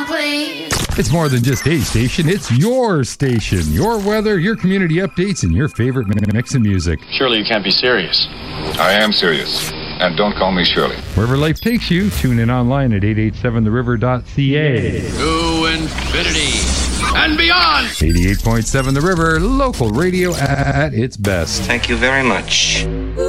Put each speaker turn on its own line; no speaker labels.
please.
It's more than just a station, it's your station. Your weather, your community updates, and your favorite mix of music.
Surely you can't be serious.
I am serious. And don't call me Shirley.
Wherever life takes you, tune in online at 887theriver.ca.
To infinity and beyond!
88.7 The River, local radio at its best.
Thank you very much.